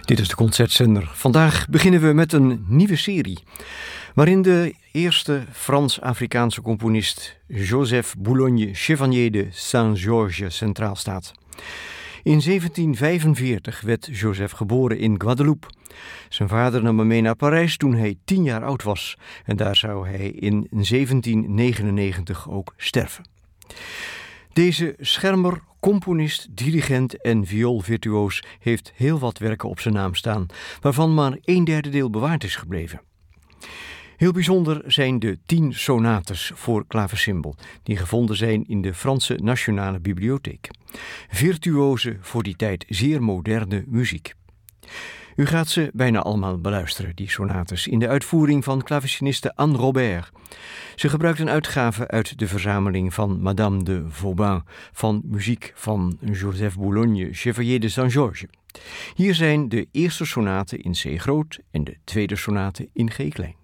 Dit is de Concertzender. Vandaag beginnen we met een nieuwe serie, waarin de eerste Frans-Afrikaanse componist Joseph Boulogne Chevalier de Saint-Georges centraal staat. In 1745 werd Joseph geboren in Guadeloupe. Zijn vader nam hem mee naar Parijs toen hij 10 jaar oud was en daar zou hij in 1799 ook sterven. Deze schermer, componist, dirigent en vioolvirtuoos heeft heel wat werken op zijn naam staan, waarvan maar 1/3 deel bewaard is gebleven. Heel bijzonder zijn de 10 sonates voor klavecimbal, die gevonden zijn in de Franse Nationale Bibliotheek. Virtuoze, voor die tijd zeer moderne muziek. U gaat ze bijna allemaal beluisteren, die sonates, in de uitvoering van klaveciniste Anne Robert. Ze gebruikt een uitgave uit de verzameling van Madame de Vauban van muziek van Joseph Boulogne Chevalier de Saint-Georges. Hier zijn de eerste sonate in C groot en de tweede sonate in G klein.